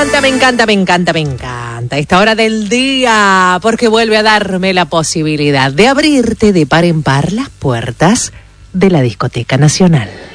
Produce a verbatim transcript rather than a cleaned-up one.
encanta, me encanta, me encanta, me encanta esta hora del día, porque vuelve a darme la posibilidad de abrirte de par en par las puertas de la Discoteca Nacional.